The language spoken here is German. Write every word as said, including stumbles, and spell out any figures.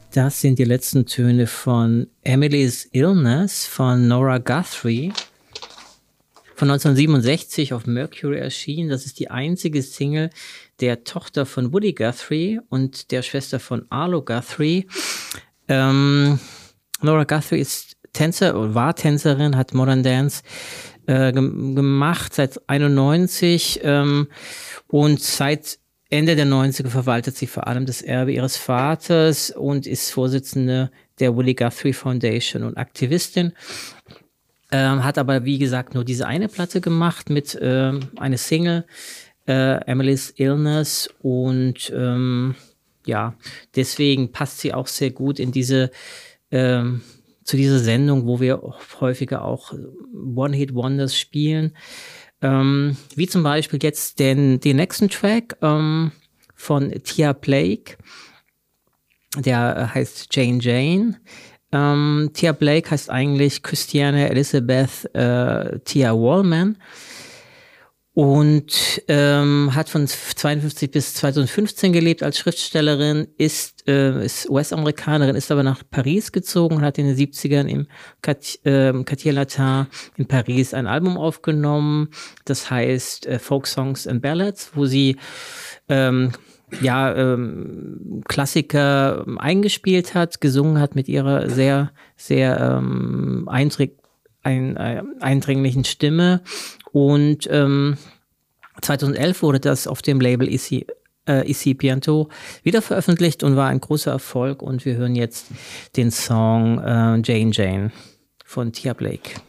Das sind die letzten Töne von Emily's Illness von Nora Guthrie. Von neunzehnhundertsiebenundsechzig auf Mercury erschienen. Das ist die einzige Single der Tochter von Woody Guthrie und der Schwester von Arlo Guthrie. Ähm, Nora Guthrie ist Tänzer oder war Tänzerin, hat Modern Dance äh, gem- gemacht seit einundneunzig ähm, und seit Ende der neunziger verwaltet sie vor allem das Erbe ihres Vaters und ist Vorsitzende der Woody Guthrie Foundation und Aktivistin. Ähm, hat aber, wie gesagt, nur diese eine Platte gemacht mit ähm, einer Single, äh, Emily's Illness. Und ähm, ja, deswegen passt sie auch sehr gut in diese, ähm, zu dieser Sendung, wo wir häufiger auch One-Hit-Wonders spielen. Ähm, wie zum Beispiel jetzt den, den nächsten Track ähm, von Tia Blake. Der heißt Jane Jane. Ähm, Tia Blake heißt eigentlich Christiane Elizabeth äh, Tia Wallman und ähm, hat von zweiundfünfzig bis zweitausendfünfzehn gelebt als Schriftstellerin, ist, äh, ist U S-Amerikanerin, ist aber nach Paris gezogen und hat in den siebzigern im Quartier, äh, Quartier Latin in Paris ein Album aufgenommen, das heißt äh, Folk Songs and Ballads, wo sie ähm, ja, ähm, Klassiker eingespielt hat, gesungen hat mit ihrer sehr, sehr ähm, eindring, ein, äh, eindringlichen Stimme. Und ähm, zweitausendelf wurde das auf dem Label Ici, äh, Ici Bientôt wieder veröffentlicht und war ein großer Erfolg. Und wir hören jetzt den Song äh, Jane Jane von Tia Blake.